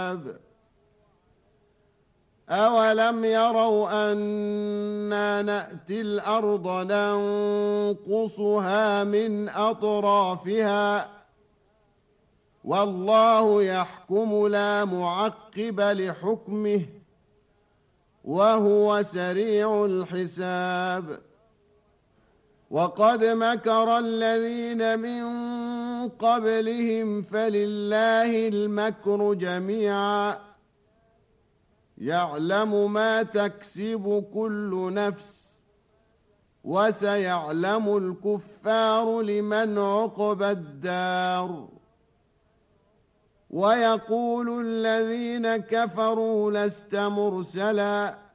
الحساب أولم يروا أنا نأتي الأرض ننقصها من أطرافها والله يحكم لا معقب لحكمه وهو سريع الحساب وقد مكر الذين من قبلهم فلله المكر جميعا يعلم ما تكسب كل نفس وسيعلم الكفار لمن عقبى الدار ويقول الذين كفروا لست مرسلا